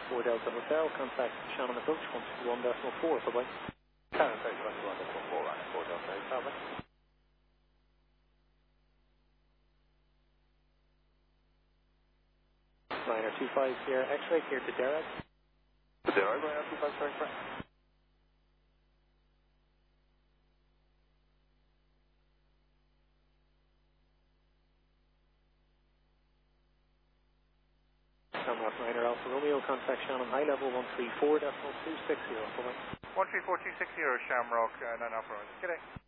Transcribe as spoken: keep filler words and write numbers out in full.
four Delta Hotel, contact Shannon approach one two one decimal four, bye bye. Contact one two one decimal four, right, four Delta Hotel, bye. Liner two five Sierra X-ray, here to Derek. Zero, Liner two five Sierra X-ray. Shamrock Niner Alpha Romeo, contact Shannon high level one three four decimal two six zero, bye bye. one three four two six zero Shamrock, uh, nine Alpha Romeo. Good day.